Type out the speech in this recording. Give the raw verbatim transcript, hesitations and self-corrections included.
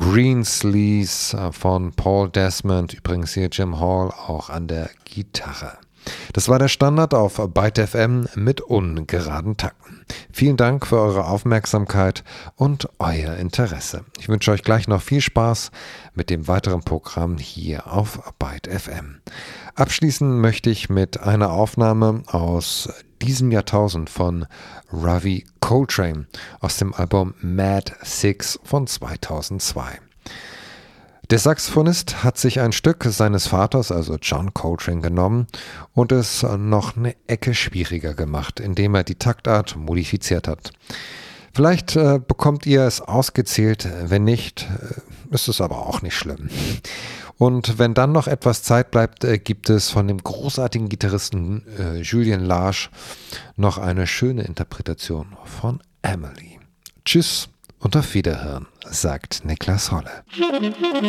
Greensleeves von Paul Desmond, übrigens hier Jim Hall auch an der Gitarre. Das war der Standard auf Byte F M mit ungeraden Takten. Vielen Dank für eure Aufmerksamkeit und euer Interesse. Ich wünsche euch gleich noch viel Spaß mit dem weiteren Programm hier auf Byte F M. Abschließen möchte ich mit einer Aufnahme aus diesem Jahrtausend von Ravi Coltrane aus dem Album Mad Six von zweitausendzwei. Der Saxophonist hat sich ein Stück seines Vaters, also John Coltrane, genommen und es noch eine Ecke schwieriger gemacht, indem er die Taktart modifiziert hat. Vielleicht äh, bekommt ihr es ausgezählt, wenn nicht, äh, ist es aber auch nicht schlimm. Und wenn dann noch etwas Zeit bleibt, äh, gibt es von dem großartigen Gitarristen äh, Julian Lage noch eine schöne Interpretation von Emily. Tschüss und auf Wiederhören, sagt Niklas Holle.